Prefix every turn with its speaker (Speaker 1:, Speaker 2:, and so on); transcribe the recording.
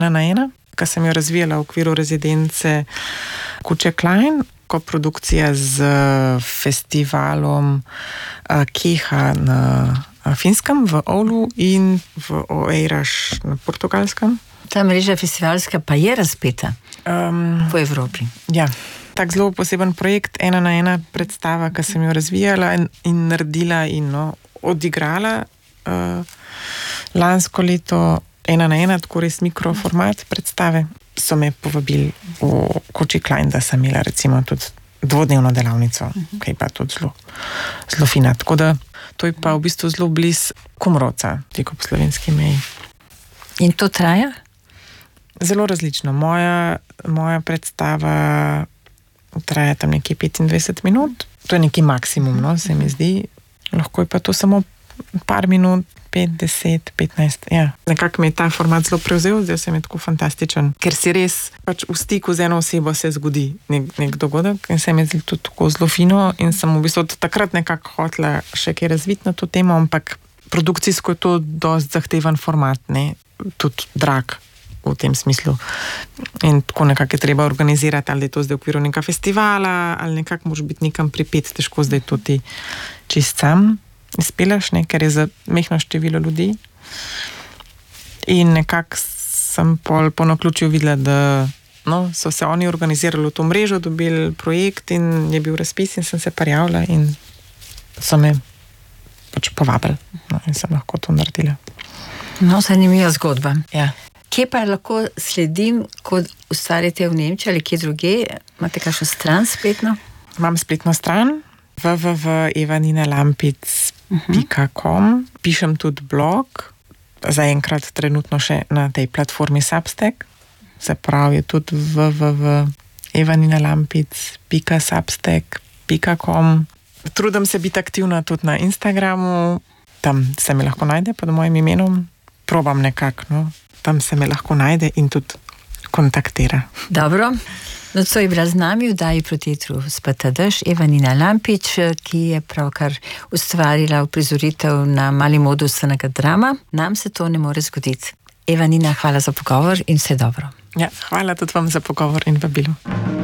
Speaker 1: 1:1, ki sem jo razvijala v okviru rezidence Kuče Klein, koprodukcija z festivalom Keha na Finskem, v Oulu in v Oeiras na Portugalskem.
Speaker 2: Ta mreža festivalska pa je razpeta po Evropi.
Speaker 1: Ja, tak zelo poseben projekt, 1:1 predstava, ki sem jo razvijala in naredila in odigrala lansko leto 1:1, tako res mikroformat predstave. So me povabili v Kuči Klein, da sem imela recimo tudi dvodnevno delavnico, ki je pa tudi zelo fina. Tako da to je pa v bistvu zelo blizu Kumrovca, tik ob slovenski meji.
Speaker 2: In to traja?
Speaker 1: Zelo različno. Moja predstava traja tam nekje 25 minut. To je neki maksimum, se mi zdi. Lahko je pa to samo par minut, 5, 10, 15, ja. Nekako mi je ta format zelo prevzel, zdaj se mi je tako fantastičen, ker si res pač v stiku z eno osebo se zgodi nek dogodek in se mi je tudi tako zelo fino in sem v bistvu takrat nekako hotela še kaj razviti na to temo, ampak produkcijsko je to dosti zahteven format, ne, tudi drag v tem smislu. In tako nekako je treba organizirati, ali je to zdaj v okviru nekega festivala, ali nekako moraš biti nekam pripet, težko zdaj to ti čist sam izpeleš, ne, ker je za mehno število ljudi. In nekako sem po naključju videla, da so se oni organizirali v to mrežo, dobili projekt in je bil razpis in sem se prijavila in so me pač povabili in sem lahko to naredila.
Speaker 2: Zanimiva zgodba.
Speaker 1: Ja.
Speaker 2: Kje pa lahko sledim, ko ustvarjate v Nemčiji ali kje druge? Imate kakšno stran spletno?
Speaker 1: Imam spletno stran www.evaninalampic.com. Pišem tudi blog, zaenkrat trenutno še na tej platformi Substack. Se pravi, je tudi www.evaninalampic.substack.com. Trudim se biti aktivna tudi na Instagramu, tam se me lahko najde pod mojim imenom. Probam nekako, tam se me lahko najde in tudi kontaktira.
Speaker 2: Dobro. Nocoj je bila z nami v Oddaji Proti etru Speta dež Evanina Lampič, ki je pravkar ustvarila uprizoritev na Mali modus SNG Drama. Nam se to ne more zgoditi. Evanina, hvala za pogovor in vse dobro.
Speaker 1: Ja, hvala tudi vam za pogovor in vabilo.